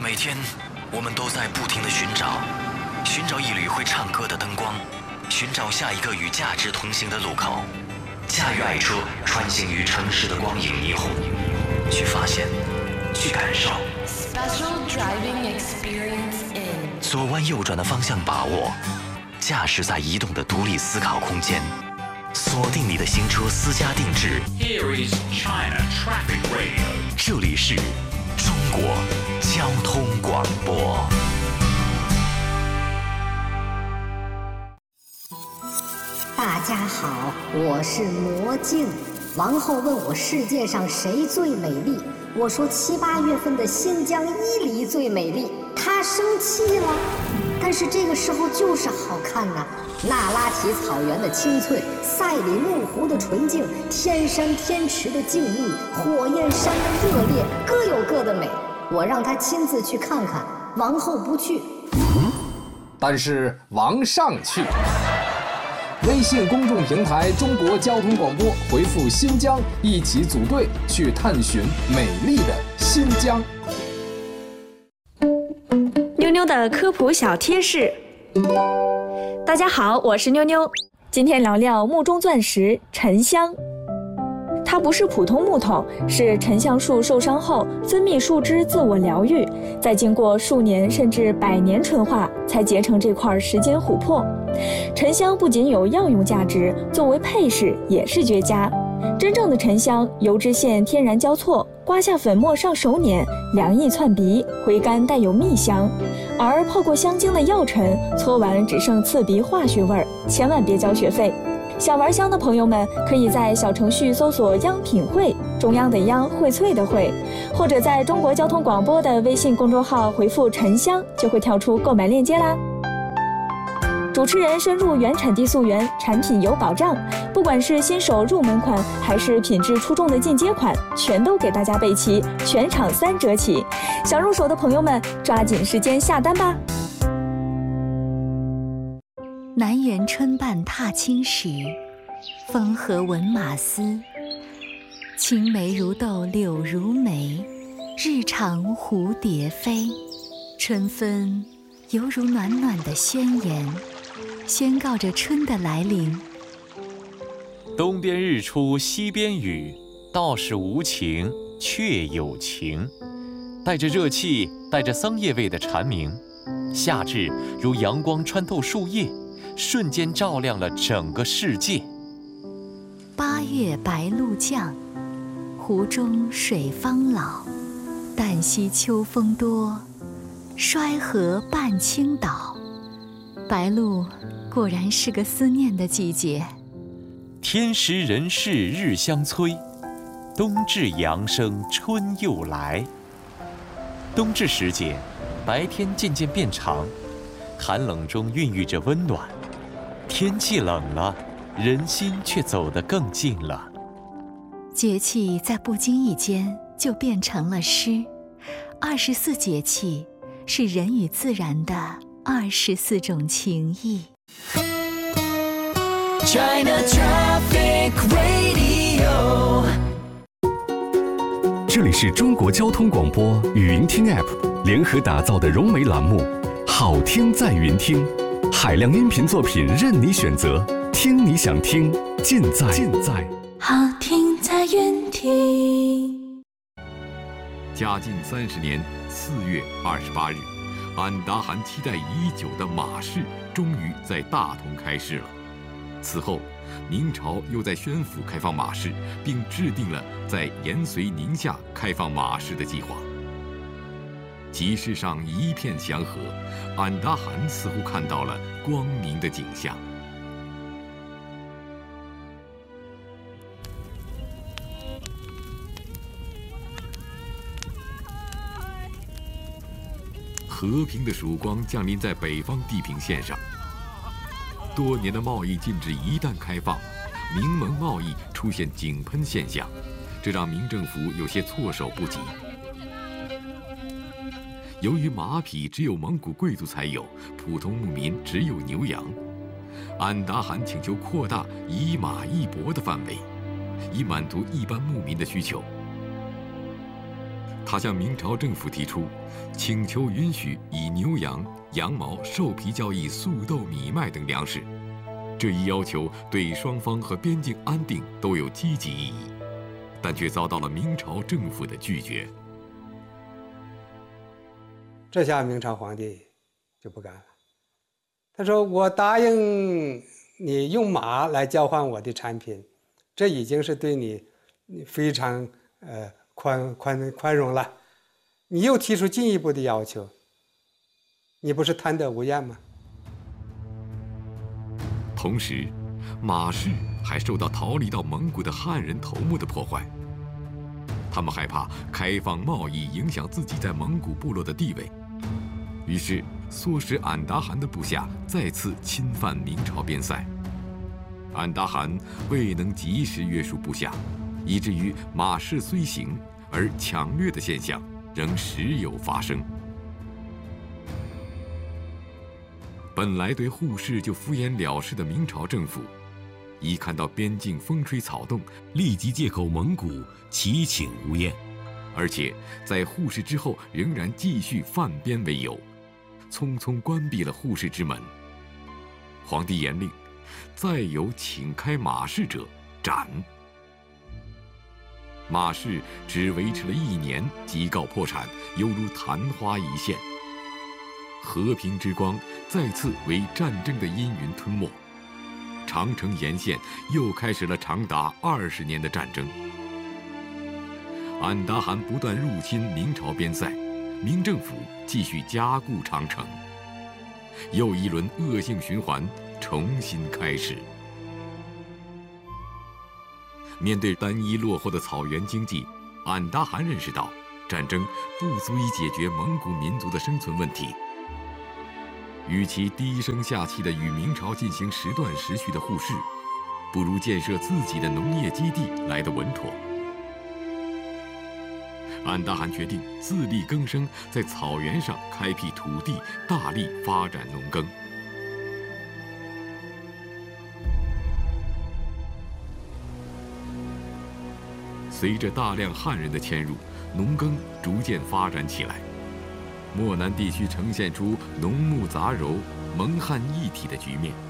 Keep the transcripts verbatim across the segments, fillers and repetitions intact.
每天，我们都在不停地寻找，寻找一缕会唱歌的灯光，寻找下一个与价值同行的路口。驾驭爱车，穿行于城市的光影霓虹，去发现，去感受。 Special driving experience in 左弯右转的方向把握，驾驶在移动的独立思考空间。锁定你的新车私家定制。 Here is China Traffic Radio。 这里是中国交通广播。 大家好，我是魔镜。王后问我世界上谁最美丽，我说七八月份的新疆伊犁最美丽。她生气了，但是这个时候就是好看呐、啊。那拉提草原的青翠，赛里木湖的纯净，天山天池的静谧，火焰山的热烈，各有各的美。我让他亲自去看看，王后不去。 嗯，但是王上去。微信公众平台中国交通广播回复新疆，一起组队去探寻美丽的新疆。 妞妞的科普小贴士。大家好，我是妞妞，今天聊聊木中钻石沉香。它不是普通木头，是沉香树受伤后分泌树脂自我疗愈，再经过数年甚至百年纯化，才结成这块时间琥珀。沉香不仅有药用价值，作为配饰也是绝佳。真正的沉香，油脂线天然交错，刮下粉末上手捻，凉意窜鼻，回甘带有蜜香。而泡过香精的药尘，搓完只剩刺鼻化学味儿，千万别交学费。想玩香的朋友们，可以在小程序搜索央品汇，中央的央，荟萃的荟，或者在中国交通广播的微信公众号回复沉香，就会跳出购买链接啦。主持人深入原产地溯源，产品有保障，不管是新手入门款，还是品质出众的进阶款，全都给大家备齐，全场三折起。想入手的朋友们，抓紧时间下单吧。 南园春半踏青时，风和闻马嘶。青梅如豆柳如眉，日长蝴蝶飞。春分犹如暖暖的宣言，宣告着春的来临。 东边日出西边雨，道是无晴却有晴。带着热气，带着桑叶味的蝉鸣，夏至如阳光穿透树叶，瞬间照亮了整个世界。 八月白露降，湖中水方老。旦夕秋风多，衰河半倾倒。白露果然是个思念的季节。 天时人事日相催，冬至阳生春又来。冬至时节，白天渐渐变长，寒冷中孕育着温暖。天气冷了，人心却走得更近了。 节气在不经意间就变成了诗。二十四节气是人与自然的二十四种情谊。 China Traffic Radio。 这里是中国交通广播语音听 App 联合打造的融媒栏目，好听在云听，海量音频作品任你选择，听你想听，尽在尽在好听在云听。 嘉靖三十年四月二十八日，安达汗期待已久的马市终于在大同开市了。此后，明朝又在宣府开放马市，并制定了在延绥宁夏开放马市的计划。集市上一片祥和，安达汗似乎看到了光明的景象。和平的曙光降临在北方地平线上。多年的贸易禁止一旦开放，明蒙贸易出现井喷现象，这让明政府有些措手不及。由于马匹只有蒙古贵族才有，普通牧民只有牛羊，安达汗请求扩大以马易帛的范围，以满足一般牧民的需求。 他向明朝政府提出，请求允许以牛羊、羊毛、兽皮交易粟豆、米麦等粮食。这一要求对双方和边境安定都有积极意义，但却遭到了明朝政府的拒绝。 这下明朝皇帝就不干了，他说：“我答应你用马来交换我的产品，这已经是对你非常呃宽宽宽容了，你又提出进一步的要求，你不是贪得无厌吗？” 同时，马氏还受到逃离到蒙古的汉人头目的破坏，他们害怕开放贸易影响自己在蒙古部落的地位，于是唆使俺答汗的部下再次侵犯明朝边塞。俺答汗未能及时约束部下，以至于马氏虽行，而抢掠的现象仍时有发生。本来对护市就敷衍了事的明朝政府，一看到边境风吹草动，立即借口蒙古祈请无厌，而且在护市之后仍然继续犯边为由，匆匆关闭了护市之门。皇帝严令，再有请开马氏者斩。马氏只维持了一年即告破产，犹如昙花一现。和平之光再次为战争的阴云吞没，长城沿线又开始了长达二十年的战争。俺答汗不断入侵明朝边塞，明政府继续加固长城，又一轮恶性循环重新开始。面对单一落后的草原经济，俺答汗认识到战争不足以解决蒙古民族的生存问题。与其低声下气地与明朝进行时断时续的互市，不如建设自己的农业基地来得稳妥。俺答汗决定自力更生，在草原上开辟土地，大力发展农耕。随着大量汉人的迁入，农耕逐渐发展起来。漠南地区呈现出农牧杂糅、蒙汉一体的局面。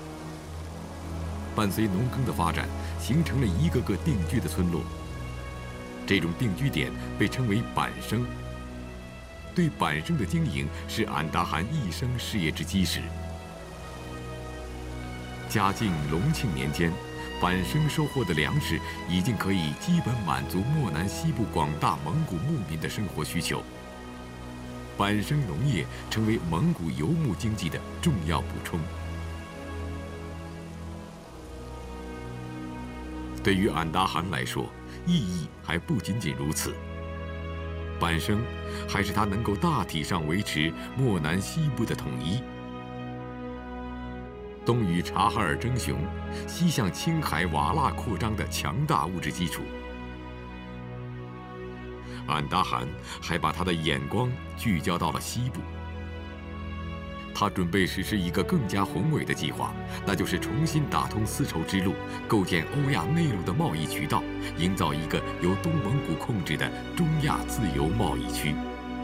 伴随农耕的发展，形成了一个个定居的村落。这种定居点被称为板生。对板生的经营是俺答汗一生事业之基石。嘉靖、隆庆年间，板生收获的粮食已经可以基本满足漠南西部广大蒙古牧民的生活需求。板生农业成为蒙古游牧经济的重要补充。对于俺答汗来说，意义还不仅仅如此。板生还是他能够大体上维持漠南西部的统一，东与察哈尔争雄，西向青海瓦剌扩张的强大物质基础。俺答汗还把他的眼光聚焦到了西部，他准备实施一个更加宏伟的计划，那就是重新打通丝绸之路，构建欧亚内陆的贸易渠道，营造一个由东蒙古控制的中亚自由贸易区。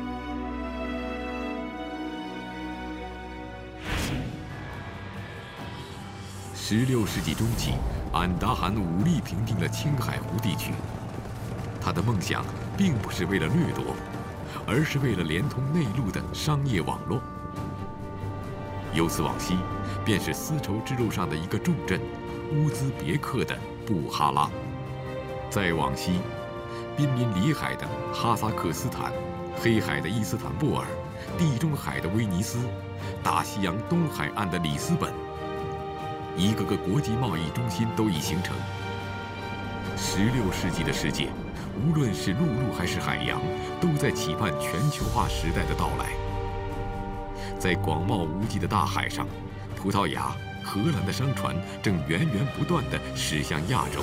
十六世纪中期，俺答汗武力平定了青海湖地区。他的梦想并不是为了掠夺，而是为了连通内陆的商业网络。由此往西，便是丝绸之路上的一个重镇——乌兹别克的布哈拉；再往西，濒临里海的哈萨克斯坦、黑海的伊斯坦布尔、地中海的威尼斯、大西洋东海岸的里斯本，一个个国际贸易中心都已形成。十六世纪的世界，无论是陆路还是海洋，都在期盼全球化时代的到来。在广袤无际的大海上，葡萄牙、荷兰的商船正源源不断地驶向亚洲。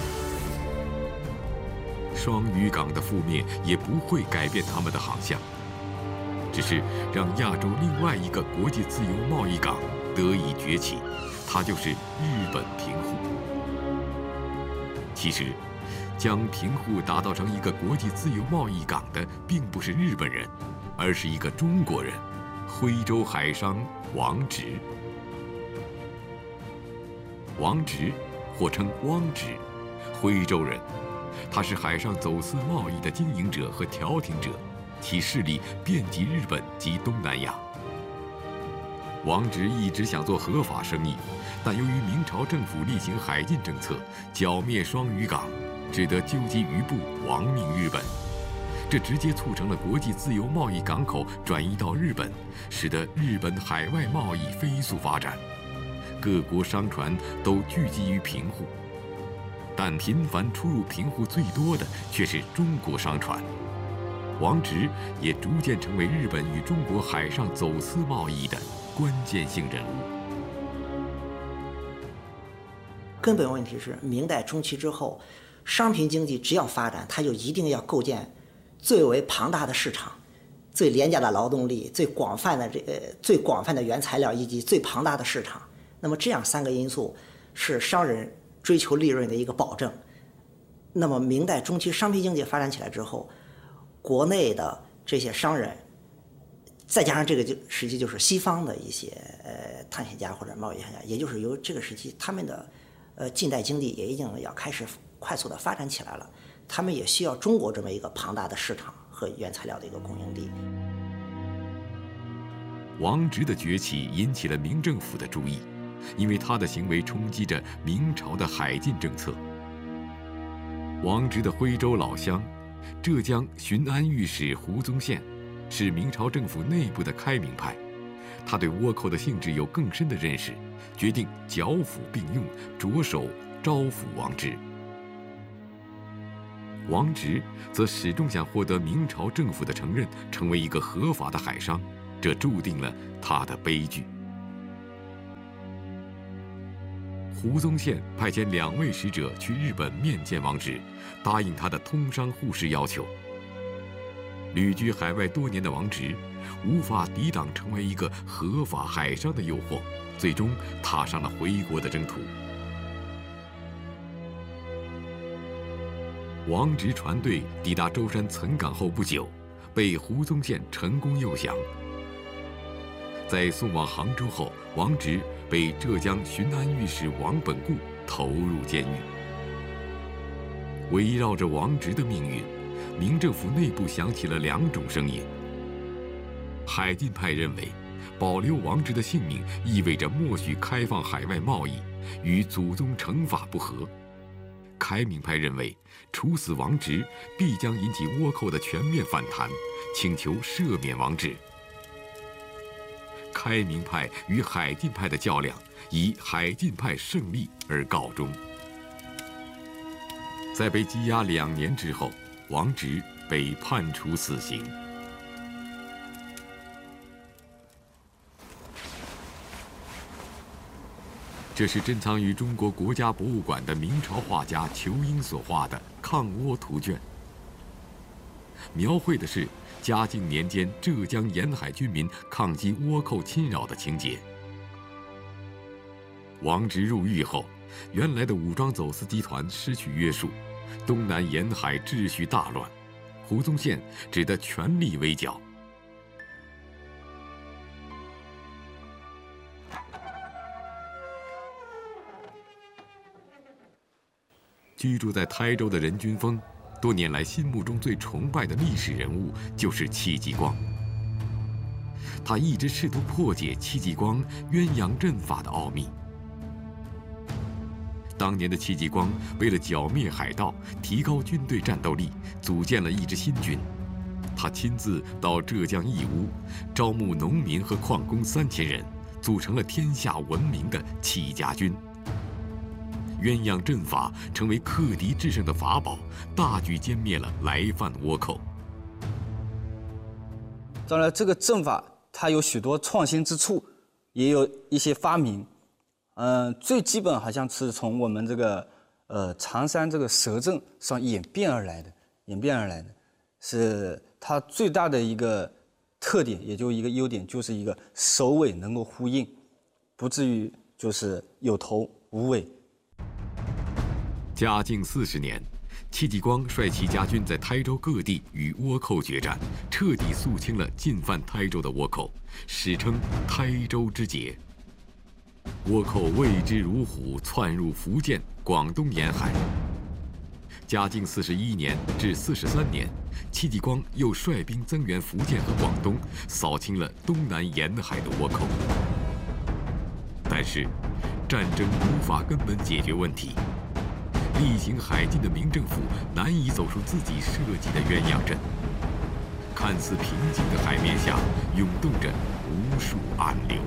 双屿港的覆灭也不会改变他们的航向，只是让亚洲另外一个国际自由贸易港得以崛起，它就是日本平户。其实， 将平户打造成一个国际自由贸易港的，并不是日本人，而是一个中国人——徽州海商王直。王直，或称汪直，徽州人，他是海上走私贸易的经营者和调停者，其势力遍及日本及东南亚。王直一直想做合法生意，但由于明朝政府厉行海禁政策，剿灭双屿港，只得纠集余部亡命日本。这直接促成了国际自由贸易港口转移到日本，使得日本海外贸易飞速发展。各国商船都聚集于平户，但频繁出入平户最多的却是中国商船。王直也逐渐成为日本与中国海上走私贸易的关键性人物。 根本问题是，明代中期之后，商品经济只要发展，它就一定要构建最为庞大的市场、最廉价的劳动力、最广泛的这呃最广泛的原材料以及最庞大的市场。那么这样三个因素是商人追求利润的一个保证。那么明代中期商品经济发展起来之后，国内的这些商人，再加上这个就实际就是西方的一些呃探险家或者贸易家，也就是由这个时期他们的呃近代经济也已经要开始快速的发展起来了，他们也需要中国这么一个庞大的市场和原材料的一个供应地。 王直的崛起引起了明政府的注意，因为他的行为冲击着明朝的海禁政策。王直的徽州老乡，浙江巡安御史胡宗宪，是明朝政府内部的开明派。他对倭寇的性质有更深的认识，决定剿抚并用，着手招抚王直。王直则始终想获得明朝政府的承认，成为一个合法的海商，这注定了他的悲剧。胡宗宪派遣两位使者去日本面见王直，答应他的通商互市要求。旅居海外多年的王直无法抵挡成为一个合法海商的诱惑，最终踏上了回国的征途。王直船队抵达舟山岑港后不久，被胡宗宪成功诱降。在送往杭州后，王直被浙江巡安御史王本固投入监狱。围绕着王直的命运，明政府内部响起了两种声音。海禁派认为，保留王直的性命意味着默许开放海外贸易，与祖宗惩罚不合。开明派认为，处死王直必将引起倭寇的全面反弹，请求赦免王直。开明派与海禁派的较量以海禁派胜利而告终。在被羁押两年之后，王直被判处死刑。这是珍藏于中国国家博物馆的明朝画家裘英所画的抗倭图卷，描绘的是嘉靖年间浙江沿海军民抗击倭寇侵扰的情节。王直入狱后，原来的武装走私集团失去约束，东南沿海秩序大乱，胡宗宪只得全力围剿。居住在台州的任君峰，多年来心目中最崇拜的历史人物就是戚继光。他一直试图破解戚继光鸳鸯阵法的奥秘。当年的戚继光为了剿灭海盗，提高军队战斗力，组建了一支新军。他亲自到浙江义乌，招募农民和矿工三千人，组成了天下闻名的戚家军。鸳鸯阵法成为克敌制胜的法宝，大举歼灭了来犯倭寇。 当然，这个阵法它有许多创新之处，也有一些发明。嗯、呃，最基本好像是从我们这个呃常山这个蛇阵上演变而来的，演变而来的，是它最大的一个特点，也就一个优点，就是一个首尾能够呼应，不至于就是有头无尾。 嘉靖四十年， 戚继光率其家军在台州各地与倭寇决战，彻底肃清了进犯台州的倭寇，史称台州之劫。倭寇畏之如虎，窜入福建、广东沿海。嘉靖四十一年至四十三年，戚继光又率兵增援福建和广东，扫清了东南沿海的倭寇。但是，战争无法根本解决问题。厉行海禁的明政府难以走出自己设计的鸳鸯阵，看似平静的海面下涌动着无数暗流。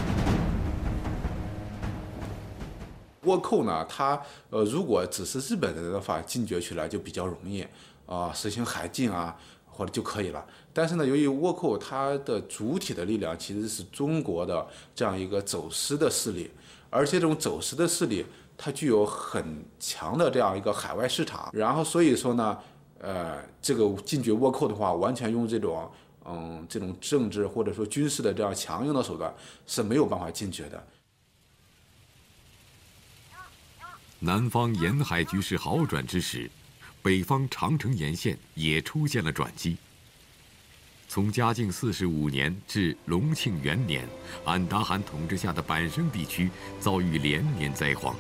倭寇呢，它呃，如果只是日本人的话，禁绝起来就比较容易啊、呃，实行海禁啊，或者就可以了。但是呢，由于倭寇它的主体的力量其实是中国的这样一个走私的势力，而且这种走私的势力。它具有很强的这样一个海外市场，然后所以说呢，呃，这个禁绝倭寇的话，完全用这种嗯这种政治或者说军事的这样强硬的手段是没有办法禁绝的。 南方沿海局势好转之时，北方长城沿线也出现了转机。从嘉靖四十五年至隆庆元年，安达汗统治下的阪生地区遭遇连年灾荒。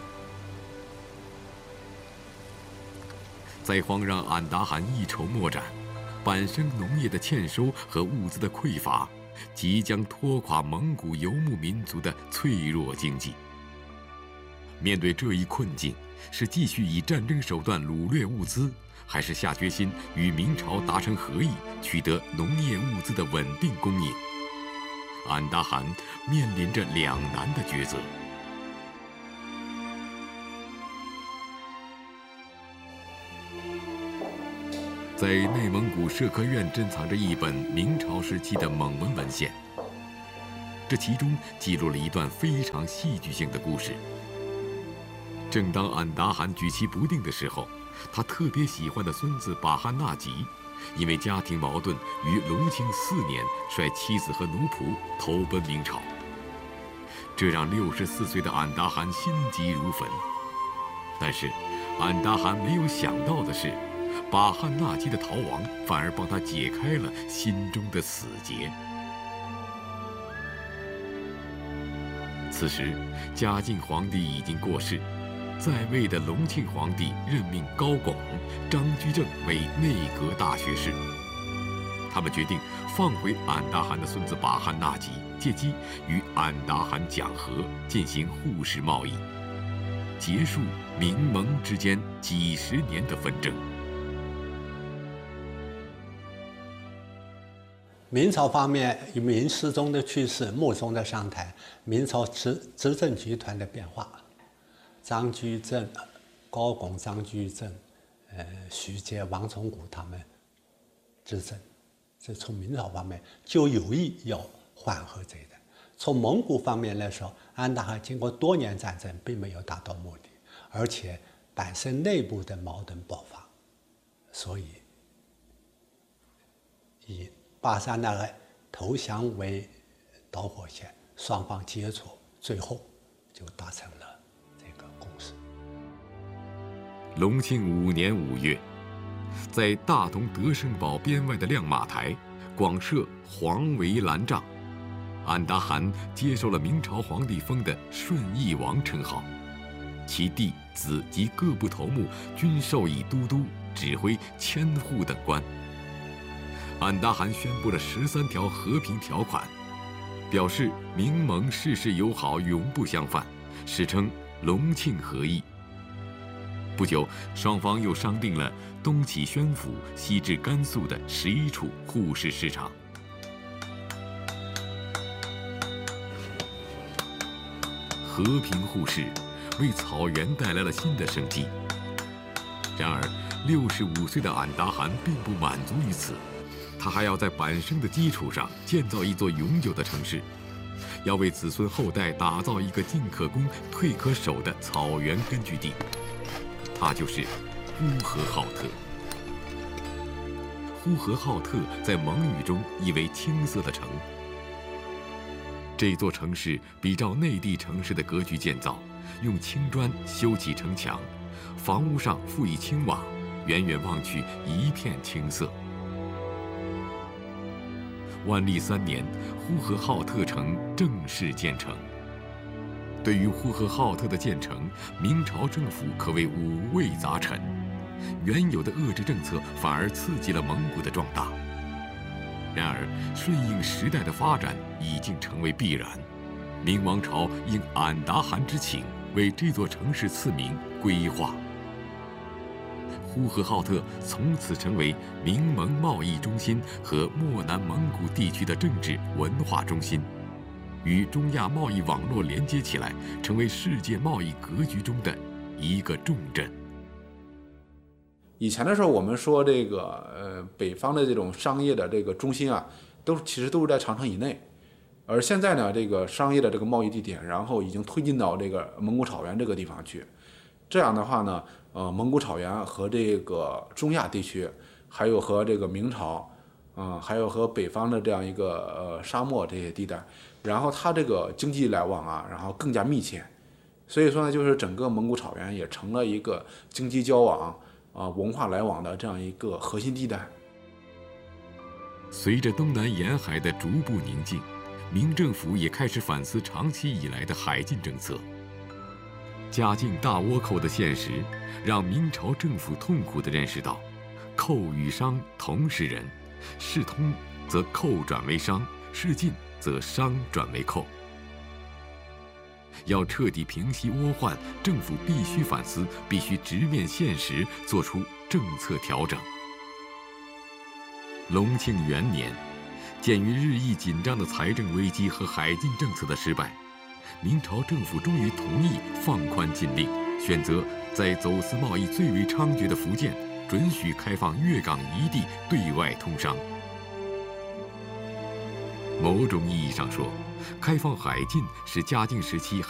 灾荒让安达汗一筹莫展，阪生农业的欠收和物资的匮乏，即将拖垮蒙古游牧民族的脆弱经济。面对这一困境，是继续以战争手段掳掠物资，还是下决心与明朝达成和议，取得农业物资的稳定供应？安达汗面临着两难的抉择。在内蒙古社科院珍藏着一本明朝时期的蒙文文献，这其中记录了一段非常戏剧性的故事。正当安达汗举棋不定的时候，他特别喜欢的孙子巴汗纳吉，因为家庭矛盾，于隆庆四年率妻子和奴仆投奔明朝。这让六十四岁的安达汗心急如焚。但是，安达汗没有想到的是，巴汗纳吉的逃亡反而帮他解开了心中的死结。此时，嘉靖皇帝已经过世。在位的隆庆皇帝任命高拱、张居正为内阁大学士。他们决定放回安达汗的孙子巴汗纳吉，借机与安达汗讲和，进行互市贸易，结束明蒙之间几十年的纷争。 明朝方面，明世宗的去世，穆宗的上台，明朝执执政集团的变化。张居正、高拱、张居正、呃徐阶、王崇古他们执政，这从明朝方面就有意要缓和这一点。从蒙古方面来说，安达汗经过多年战争，并没有达到目的，而且本身内部的矛盾爆发，所以以巴山那个投降为导火线，双方接触，最后就达成了。 隆庆五年五月，在大同德胜堡边外的亮马台，广设黄围栏帐，安达汗接受了明朝皇帝封的顺义王称号，其弟子及各部头目均授以都督、指挥、千户等官。安达汗宣布了十三条和平条款，表示明蒙世事友好，永不相犯，史称隆庆和议。不久，双方又商定了东起宣府、西至甘肃的十一处互市市场。和平互市为草原带来了新的生机。然而，六十五岁的安达汗并不满足于此，他还要在阪生的基础上建造一座永久的城市，要为子孙后代打造一个进可攻、退可守的草原根据地。它就是呼和浩特。呼和浩特在蒙语中意为青色的城。这座城市比照内地城市的格局建造，用青砖修起城墙，房屋上覆以青瓦， 远远望去一片青色。万历三年，呼和浩特城正式建成。对于呼和浩特的建成，明朝政府可谓五味杂陈，原有的遏制政策反而刺激了蒙古的壮大。然而，顺应时代的发展已经成为必然。明王朝应俺答汗之请，为这座城市赐名归化。呼和浩特从此成为明蒙贸易中心和漠南蒙古地区的政治文化中心，与中亚贸易网络连接起来，成为世界贸易格局中的一个重镇。 以前的时候，我们说这个呃北方的这种商业的这个中心啊，都其实都是在长城以内，而现在呢，这个商业的这个贸易地点，然后已经推进到这个蒙古草原这个地方去。这样的话呢，呃，蒙古草原和这个中亚地区，还有和这个明朝，嗯、呃，还有和北方的这样一个呃沙漠这些地带，然后它这个经济来往啊，然后更加密切。所以说呢，就是整个蒙古草原也成了一个经济交往啊、呃、文化来往的这样一个核心地带。 随着东南沿海的逐步宁静，明政府也开始反思长期以来的海禁政策。嘉靖大倭寇的现实，让明朝政府痛苦地认识到，寇与商同是人，事通则寇转为商，事尽则商转为寇。要彻底平息倭患，政府必须反思，必须直面现实，做出政策调整。隆庆元年，鉴于日益紧张的财政危机和海禁政策的失败，明朝政府终于同意放宽禁令，选择在走私贸易最为猖獗的福建，准许开放粤港一地对外通商。某种意义上说，开放海禁是嘉靖时期